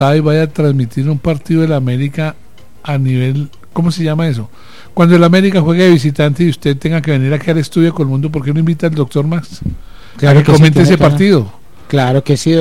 vaya a transmitir un partido de la América a nivel, ¿cómo se llama eso? Cuando el América juegue de visitante y usted tenga que venir aquí al estudio con el mundo, ¿por qué no invita al doctor Max? Claro a que comente sí, ese partido? Claro que sí.